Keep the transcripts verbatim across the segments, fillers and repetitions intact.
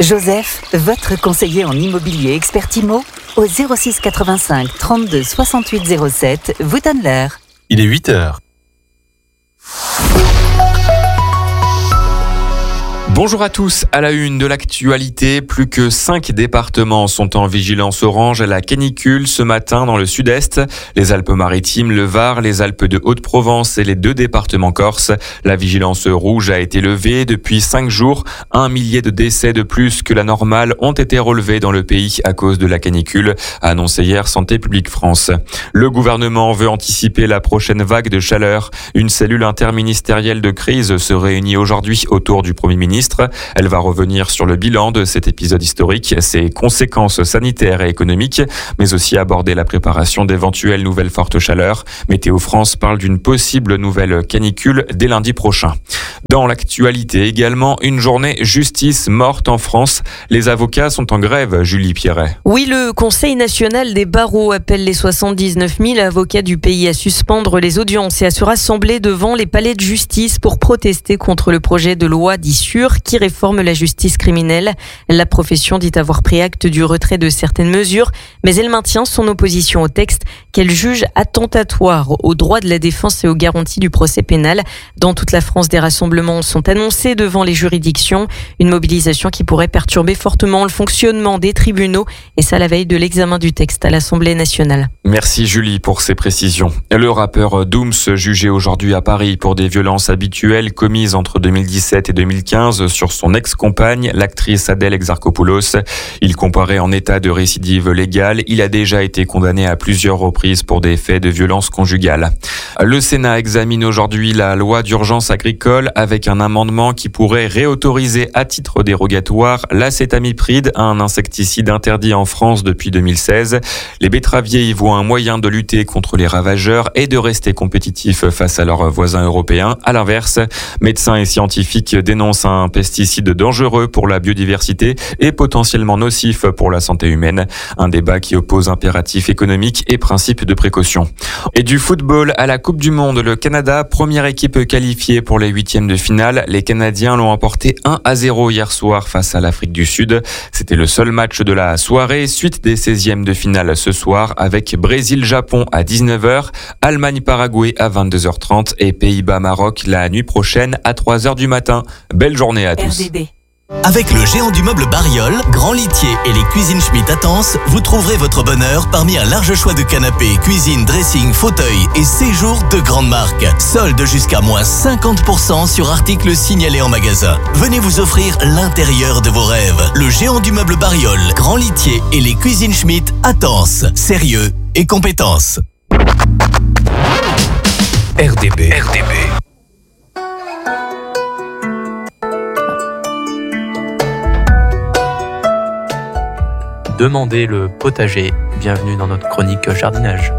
Joseph, votre conseiller en immobilier expert IMO, au zéro six quatre-vingt-cinq trente-deux soixante-huit zéro sept, vous donne l'heure. Il est huit heures. Bonjour à tous, à la une de l'actualité, plus que cinq départements sont en vigilance orange à la canicule ce matin dans le sud-est. Les Alpes-Maritimes, le Var, les Alpes de Haute-Provence et les deux départements corses. La vigilance rouge a été levée depuis cinq jours. Un millier de décès de plus que la normale ont été relevés dans le pays à cause de la canicule, a annoncé hier Santé publique France. Le gouvernement veut anticiper la prochaine vague de chaleur. Une cellule interministérielle de crise se réunit aujourd'hui autour du Premier ministre. Elle va revenir sur le bilan de cet épisode historique, ses conséquences sanitaires et économiques, mais aussi aborder la préparation d'éventuelles nouvelles fortes chaleurs. Météo France parle d'une possible nouvelle canicule dès lundi prochain. Dans l'actualité également, une journée justice morte en France. Les avocats sont en grève, Julie Pierret. Oui, le Conseil national des barreaux appelle les soixante-dix-neuf mille avocats du pays à suspendre les audiences et à se rassembler devant les palais de justice pour protester contre le projet de loi dit sûr qui réforme la justice criminelle. La profession dit avoir pris acte du retrait de certaines mesures, mais elle maintient son opposition au texte qu'elle juge attentatoire aux droits de la défense et aux garanties du procès pénal. Dans toute la France, des rassemblements sont annoncés devant les juridictions. Une mobilisation qui pourrait perturber fortement le fonctionnement des tribunaux, et ça à la veille de l'examen du texte à l'Assemblée nationale. Merci Julie pour ces précisions. Le rappeur Dooms, jugé aujourd'hui à Paris pour des violences habituelles commises entre deux mille dix-sept et deux mille quinze sur son ex-compagne, l'actrice Adèle Exarchopoulos. Il comparait en état de récidive légale. Il a déjà été condamné à plusieurs reprises pour des faits de violence conjugale. Le Sénat examine aujourd'hui la loi d'urgence agricole avec un amendement qui pourrait réautoriser à titre dérogatoire l'acétamipride, un insecticide interdit en France depuis deux mille seize. Les betteraviers y voient un moyen de lutter contre les ravageurs et de rester compétitifs face à leurs voisins européens. À l'inverse, médecins et scientifiques dénoncent un pesticide dangereux pour la biodiversité et potentiellement nocif pour la santé humaine. Un débat qui oppose impératif économique et principe de précaution. Et du football à la Coupe du Monde, le Canada, première équipe qualifiée pour les huitièmes de finale. Les Canadiens l'ont emporté un à zéro hier soir face à l'Afrique du Sud. C'était le seul match de la soirée. Suite des seizièmes de finale ce soir avec Brésil-Japon à dix-neuf heures, Allemagne-Paraguay à vingt-deux heures trente et Pays-Bas-Maroc la nuit prochaine à trois heures du matin. Belle journée à tous. R D B. Avec le géant du meuble Bariol, Grand Litier et les cuisines Schmitt à Tence, vous trouverez votre bonheur parmi un large choix de canapés, cuisine, dressing, fauteuils et séjours de grandes marques. Solde jusqu'à moins cinquante pour cent sur articles signalés en magasin. Venez vous offrir l'intérieur de vos rêves. Le géant du meuble Bariol, Grand Litier et les cuisines Schmitt à Tence. Sérieux et compétence. R D B. R D B. Demandez le potager. Bienvenue dans notre chronique jardinage.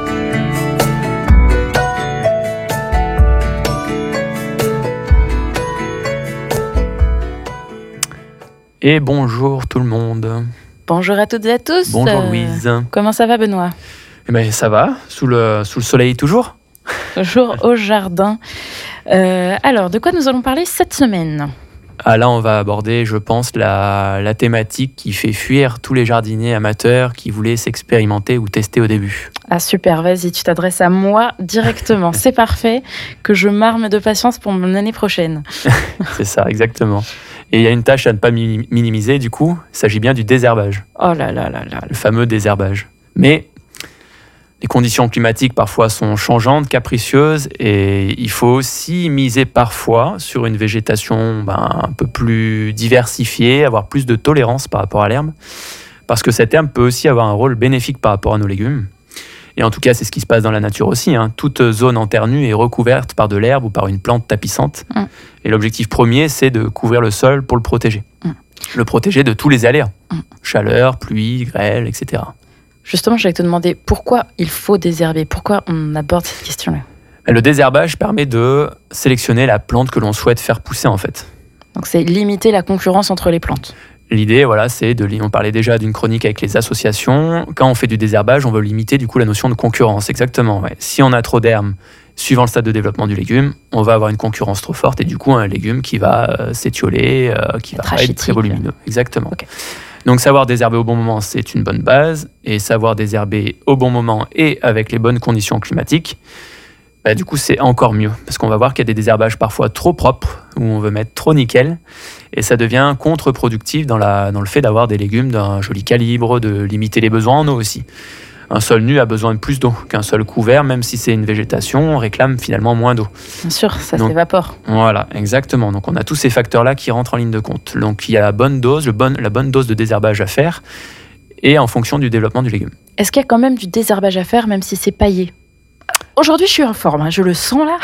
Et bonjour tout le monde. Bonjour à toutes et à tous. Bonjour Louise. Euh, comment ça va Benoît ? Eh ben, ça va, sous le, sous le soleil toujours. Toujours au jardin. Euh, alors, de quoi nous allons parler cette semaine ? Ah là, on va aborder, je pense, la, la thématique qui fait fuir tous les jardiniers amateurs qui voulaient s'expérimenter ou tester au début. Ah super, vas-y, tu t'adresses à moi directement. C'est parfait, que je m'arme de patience pour mon année prochaine. C'est ça, exactement. Et il y a une tâche à ne pas minimiser, du coup, il s'agit bien du désherbage. Oh là là là là. Le fameux désherbage. Mais les conditions climatiques parfois sont changeantes, capricieuses, et il faut aussi miser parfois sur une végétation ben, un peu plus diversifiée, avoir plus de tolérance par rapport à l'herbe, parce que cette herbe peut aussi avoir un rôle bénéfique par rapport à nos légumes. Et en tout cas, c'est ce qui se passe dans la nature aussi. Hein. Toute zone en terre nue est recouverte par de l'herbe ou par une plante tapissante. Mmh. Et l'objectif premier, c'est de couvrir le sol pour le protéger. Mmh. Le protéger de tous les aléas. Mmh. Chaleur, pluie, grêle, et cetera. Justement, je vais te demander pourquoi il faut désherber, pourquoi on aborde cette question-là. Le désherbage permet de sélectionner la plante que l'on souhaite faire pousser en fait. Donc c'est limiter la concurrence entre les plantes. L'idée, voilà, c'est de, on parlait déjà d'une chronique avec les associations. Quand on fait du désherbage, on veut limiter du coup la notion de concurrence, exactement. Ouais. Si on a trop d'herbes Suivant le stade de développement du légume, on va avoir une concurrence trop forte et du coup un légume qui va euh, s'étioler, euh, qui va pas être très volumineux. Exactement. Okay. Donc savoir désherber au bon moment, c'est une bonne base. Et savoir désherber au bon moment et avec les bonnes conditions climatiques, bah, du coup c'est encore mieux. Parce qu'on va voir qu'il y a des désherbages parfois trop propres, où on veut mettre trop nickel. Et ça devient contre-productif dans, la, dans le fait d'avoir des légumes d'un joli calibre, de limiter les besoins en eau aussi. Un sol nu a besoin de plus d'eau qu'un sol couvert, même si c'est une végétation, on réclame finalement moins d'eau. Bien sûr, ça Donc, s'évapore. Voilà, exactement. Donc on a tous ces facteurs-là qui rentrent en ligne de compte. Donc il y a la bonne dose, le bon, la bonne dose de désherbage à faire, et en fonction du développement du légume. Est-ce qu'il y a quand même du désherbage à faire, même si c'est paillé ? Aujourd'hui, je suis en forme, hein, je le sens là.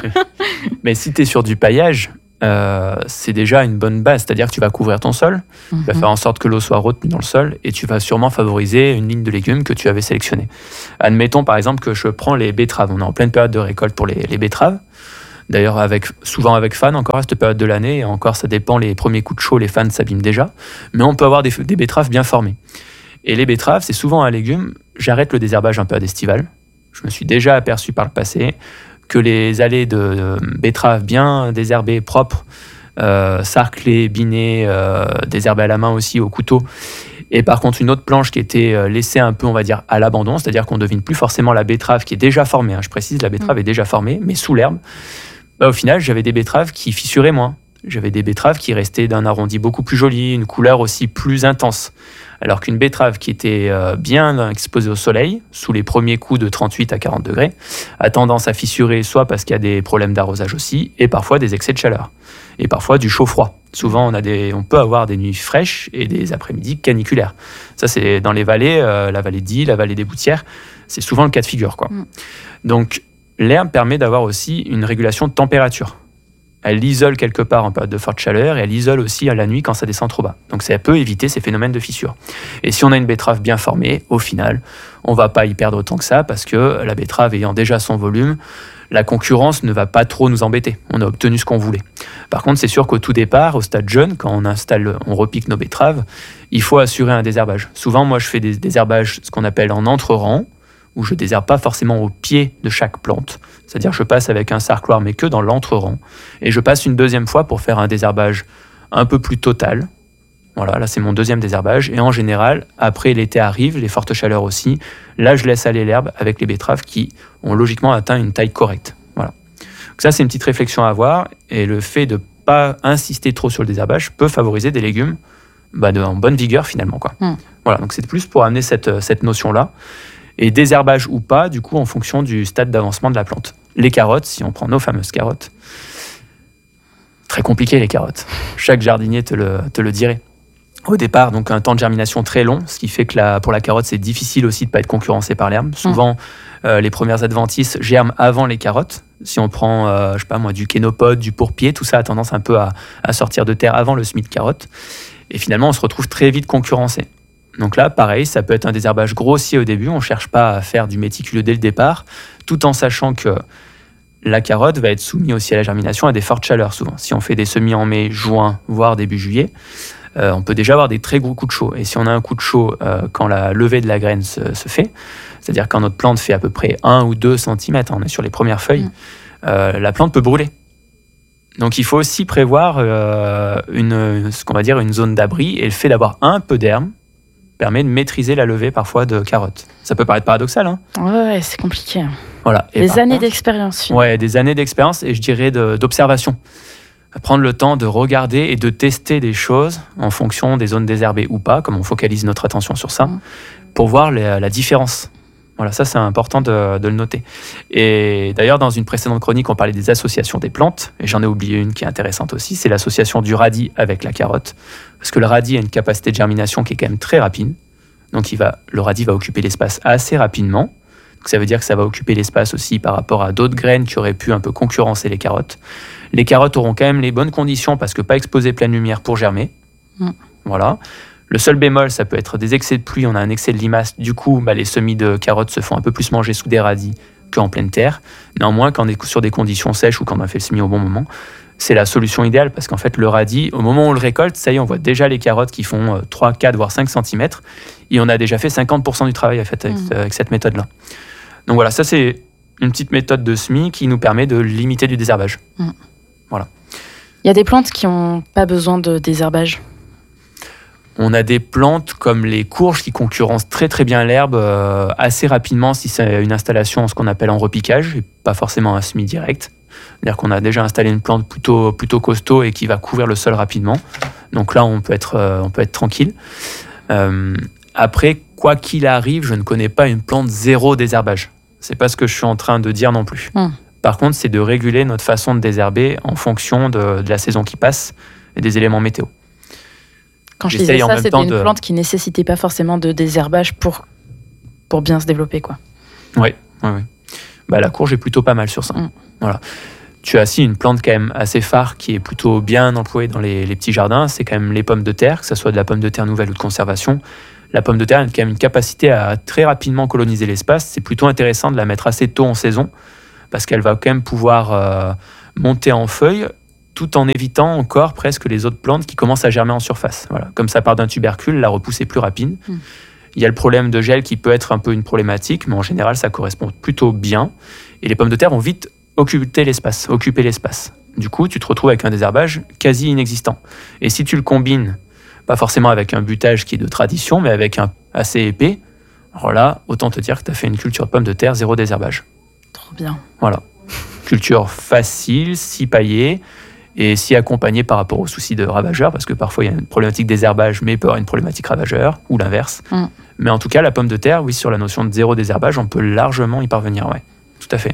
Mais si tu es sur du paillage, Euh, c'est déjà une bonne base, c'est-à-dire que tu vas couvrir ton sol, mmh. tu vas faire en sorte que l'eau soit retenue dans le sol et tu vas sûrement favoriser une ligne de légumes que tu avais sélectionnée. Admettons par exemple que je prends les betteraves, on est en pleine période de récolte pour les, les betteraves, d'ailleurs avec, souvent avec fan encore à cette période de l'année, et encore ça dépend, les premiers coups de chaud, les fans s'abîment déjà, mais on peut avoir des, des betteraves bien formées. Et les betteraves, c'est souvent un légume, j'arrête le désherbage un peu à d'estival, je me suis déjà aperçu par le passé que les allées de betteraves bien désherbées, propres, euh, sarclées, binées, euh, désherbées à la main aussi, au couteau. Et par contre, une autre planche qui était laissée un peu, on va dire, à l'abandon, c'est-à-dire qu'on ne devine plus forcément la betterave qui est déjà formée. Hein, je précise, la betterave mmh. est déjà formée, mais sous l'herbe. Bah, au final, j'avais des betteraves qui fissuraient moins. J'avais des betteraves qui restaient d'un arrondi beaucoup plus joli, une couleur aussi plus intense. Alors qu'une betterave qui était bien exposée au soleil, sous les premiers coups de trente-huit à quarante degrés, a tendance à fissurer, soit parce qu'il y a des problèmes d'arrosage aussi, et parfois des excès de chaleur, et parfois du chaud-froid. Souvent, on, a des, on peut avoir des nuits fraîches et des après-midi caniculaires. Ça, c'est dans les vallées, euh, la vallée d'Ille, la vallée des Boutières, c'est souvent le cas de figure, quoi. Mm. Donc, l'herbe permet d'avoir aussi une régulation de température. Elle isole quelque part en période de forte chaleur et elle isole aussi à la nuit quand ça descend trop bas. Donc ça peut éviter ces phénomènes de fissure. Et si on a une betterave bien formée, au final, on ne va pas y perdre autant que ça parce que la betterave ayant déjà son volume, la concurrence ne va pas trop nous embêter. On a obtenu ce qu'on voulait. Par contre, c'est sûr qu'au tout départ, au stade jeune, quand on installe, on repique nos betteraves, il faut assurer un désherbage. Souvent, moi, je fais des désherbages, ce qu'on appelle en entre-rang, où je ne désherbe pas forcément au pied de chaque plante. C'est-à-dire je passe avec un sarcloir, mais que dans l'entre-rang. Et je passe une deuxième fois pour faire un désherbage un peu plus total. Voilà, là c'est mon deuxième désherbage. Et en général, après l'été arrive, les fortes chaleurs aussi. Là, je laisse aller l'herbe avec les betteraves qui ont logiquement atteint une taille correcte. Voilà. Donc ça, c'est une petite réflexion à avoir. Et le fait de ne pas insister trop sur le désherbage peut favoriser des légumes bah, de, en bonne vigueur finalement, quoi. Mmh. Voilà, donc c'est plus pour amener cette, cette notion-là. Et désherbage ou pas, du coup, en fonction du stade d'avancement de la plante. Les carottes, si on prend nos fameuses carottes, très compliqué les carottes. Chaque jardinier te le, te le dirait. Au départ, donc un temps de germination très long, ce qui fait que la, pour la carotte, c'est difficile aussi de ne pas être concurrencé par l'herbe. Souvent, mmh. euh, les premières adventices germent avant les carottes. Si on prend, euh, je sais pas moi, du kénopode, du pourpier, tout ça a tendance un peu à, à sortir de terre avant le semis de carotte. Et finalement, on se retrouve très vite concurrencé. Donc là, pareil, ça peut être un désherbage grossier au début. On ne cherche pas à faire du méticuleux dès le départ, tout en sachant que la carotte va être soumise aussi à la germination à des fortes chaleurs souvent. Si on fait des semis en mai, juin, voire début juillet, euh, on peut déjà avoir des très gros coups de chaud. Et si on a un coup de chaud euh, quand la levée de la graine se, se fait, c'est-à-dire quand notre plante fait à peu près un ou deux centimètres, on est sur les premières feuilles, mmh. euh, la plante peut brûler. Donc il faut aussi prévoir euh, une, ce qu'on va dire une zone d'abri, et le fait d'avoir un peu d'herbe permet de maîtriser la levée parfois de carottes. Ça peut paraître paradoxal, hein ? Ouais, c'est compliqué. Voilà. Et des années contre, d'expérience. Ouais, des années d'expérience et je dirais de, d'observation. Prendre le temps de regarder et de tester des choses en fonction des zones désherbées ou pas, comme on focalise notre attention sur ça, mmh. pour voir les, la différence. Voilà, ça c'est important de, de le noter. Et d'ailleurs, dans une précédente chronique, on parlait des associations des plantes, et j'en ai oublié une qui est intéressante aussi, c'est l'association du radis avec la carotte. Parce que le radis a une capacité de germination qui est quand même très rapide. Donc il va, le radis va occuper l'espace assez rapidement. Donc ça veut dire que ça va occuper l'espace aussi par rapport à d'autres graines qui auraient pu un peu concurrencer les carottes. Les carottes auront quand même les bonnes conditions parce que pas exposées pleine lumière pour germer. Mm. Voilà. Le seul bémol, ça peut être des excès de pluie, on a un excès de limaces. Du coup, bah, les semis de carottes se font un peu plus manger sous des radis qu'en pleine terre. Néanmoins, quand on est sur des conditions sèches ou quand on a fait le semis au bon moment, c'est la solution idéale parce qu'en fait, le radis, au moment où on le récolte, ça y est, on voit déjà les carottes qui font trois, quatre, voire cinq centimètres. Et on a déjà fait cinquante pour cent du travail avec, mmh. avec cette méthode-là. Donc voilà, ça c'est une petite méthode de semis qui nous permet de limiter du désherbage. Mmh. Voilà. Il y a des plantes qui n'ont pas besoin de désherbage. On a des plantes comme les courges qui concurrencent très très bien l'herbe euh, assez rapidement si c'est une installation ce qu'on appelle en repiquage et pas forcément un semis direct. C'est-à-dire qu'on a déjà installé une plante plutôt, plutôt costaud et qui va couvrir le sol rapidement. Donc là, on peut être, euh, on peut être tranquille. Euh, après, quoi qu'il arrive, je ne connais pas une plante zéro désherbage. C'est pas ce que je suis en train de dire non plus. Mmh. Par contre, c'est de réguler notre façon de désherber en fonction de, de la saison qui passe et des éléments météo. Quand je J'essaye disais en ça, même c'était temps une de- plante qui nécessitait pas forcément de désherbage pour, pour bien se développer, quoi. Oui, oui, oui. Bah, la courge est plutôt pas mal sur ça. Mm. Voilà. Tu as aussi une plante quand même assez phare qui est plutôt bien employée dans les, les petits jardins, c'est quand même les pommes de terre, que ce soit de la pomme de terre nouvelle ou de conservation. La pomme de terre a quand même une capacité à très rapidement coloniser l'espace. C'est plutôt intéressant de la mettre assez tôt en saison parce qu'elle va quand même pouvoir euh, monter en feuilles tout en évitant encore presque les autres plantes qui commencent à germer en surface. Voilà. Comme ça part d'un tubercule, la repousse est plus rapide. Mm. Il y a le problème de gel qui peut être un peu une problématique, mais en général, ça correspond plutôt bien. Et les pommes de terre vont vite occuper l'espace, occuper l'espace. Du coup, tu te retrouves avec un désherbage quasi inexistant. Et si tu le combines, pas forcément avec un butage qui est de tradition, mais avec un assez épais, alors là, autant te dire que tu as fait une culture de pommes de terre, zéro désherbage. Trop bien. Voilà. Culture facile, si paillée, et si accompagnée par rapport aux soucis de ravageurs, parce que parfois il y a une problématique désherbage, mais il peut y avoir une problématique ravageur, ou l'inverse. Mm. Mais en tout cas, la pomme de terre, oui, sur la notion de zéro désherbage, on peut largement y parvenir, ouais. Tout à fait.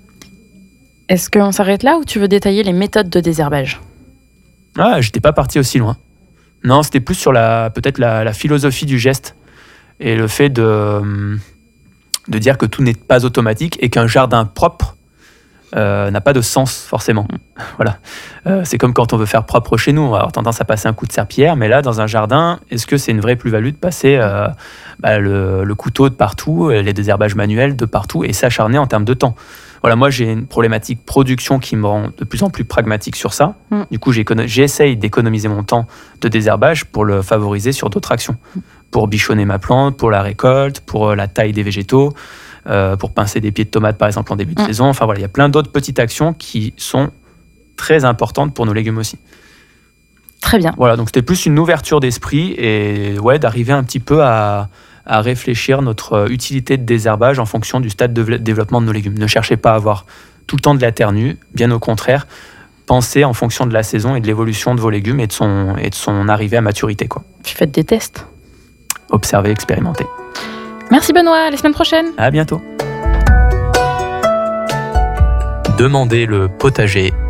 Est-ce qu'on s'arrête là ou tu veux détailler les méthodes de désherbage? Ah, j'étais pas parti aussi loin. Non, c'était plus sur la, peut-être la, la philosophie du geste, et le fait de, de dire que tout n'est pas automatique, et qu'un jardin propre Euh, n'a pas de sens forcément. Voilà. Euh, c'est comme quand on veut faire propre chez nous, on va avoir tendance à passer un coup de serpillière, mais là dans un jardin, est-ce que c'est une vraie plus-value de passer euh, bah, le, le couteau de partout, les désherbages manuels de partout et s'acharner en termes de temps? Voilà, moi j'ai une problématique production qui me rend de plus en plus pragmatique sur ça. Mm. Du coup, j'essaye d'économiser mon temps de désherbage pour le favoriser sur d'autres actions. Mm. Pour bichonner ma plante, pour la récolte, pour la taille des végétaux. Euh, pour pincer des pieds de tomates par exemple en début de mmh. saison. Enfin voilà, il y a plein d'autres petites actions qui sont très importantes pour nos légumes aussi. Très bien. Voilà, donc c'était plus une ouverture d'esprit et ouais, d'arriver un petit peu à, à réfléchir notre utilité de désherbage en fonction du stade de développement de nos légumes. Ne cherchez pas à avoir tout le temps de la terre nue, bien au contraire, pensez en fonction de la saison et de l'évolution de vos légumes et de son, et de son arrivée à maturité, quoi. Puis faites des tests. Observez, expérimentez. Merci Benoît, à la semaine prochaine. À bientôt. Demandez le potager